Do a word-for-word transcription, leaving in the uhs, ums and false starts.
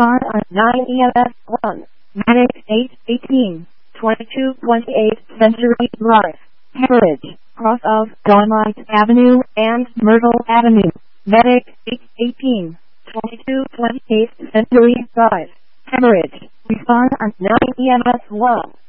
Respond on nine E M S one. Medic eight eighteen, twenty-two twenty-eight Century Drive, Heritage, cross of Dolomite Avenue and Myrtle Avenue. Medic eight eighteen, twenty-two twenty-eight Century Drive, Heritage. Respond on nine E M S one.